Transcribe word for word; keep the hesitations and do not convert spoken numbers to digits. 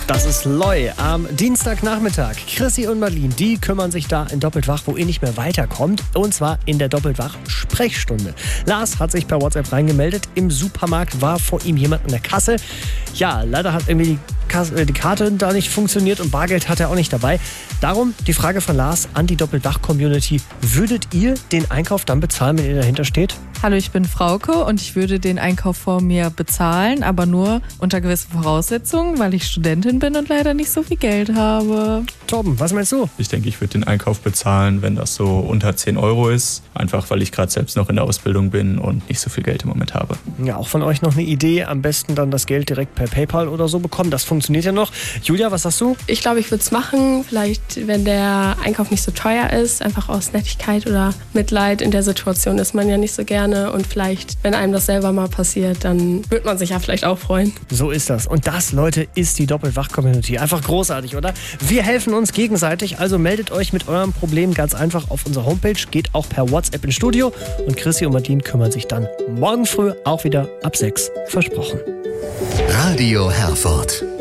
Das ist Loi am Dienstagnachmittag. Chrissy und Marlene, die kümmern sich da in Doppeltwach, wo ihr nicht mehr weiterkommt. Und zwar in der Doppeltwach-Sprechstunde. Lars hat sich per WhatsApp reingemeldet. Im Supermarkt war vor ihm jemand an der Kasse. Ja, leider hat irgendwie die, Kasse, die Karte da nicht funktioniert und Bargeld hat er auch nicht dabei. Darum die Frage von Lars an die Doppeltwach-Community. Würdet ihr den Einkauf dann bezahlen, wenn ihr dahinter steht? Hallo, ich bin Frauke und ich würde den Einkauf vor mir bezahlen, aber nur unter gewissen Voraussetzungen, weil ich Studentin bin und leider nicht so viel Geld habe. Torben, was meinst du? Ich denke, ich würde den Einkauf bezahlen, wenn das so unter zehn Euro ist. Einfach, weil ich gerade selbst noch in der Ausbildung bin und nicht so viel Geld im Moment habe. Ja, auch von euch noch eine Idee. Am besten dann das Geld direkt per PayPal oder so bekommen. Das funktioniert ja noch. Julia, was sagst du? Ich glaube, ich würde es machen. Vielleicht, wenn der Einkauf nicht so teuer ist. Einfach aus Nettigkeit oder Mitleid. In der Situation ist man ja nicht so gerne. Und vielleicht, wenn einem das selber mal passiert, dann wird man sich ja vielleicht auch freuen. So ist das. Und das, Leute, ist die Doppeltwach-Community. Einfach großartig, oder? Wir helfen uns gegenseitig. Also meldet euch mit eurem Problem ganz einfach auf unserer Homepage. Geht auch per WhatsApp ins Studio. Und Chrissy und Martin kümmern sich dann morgen früh auch wieder ab sechs. Versprochen. Radio Herford.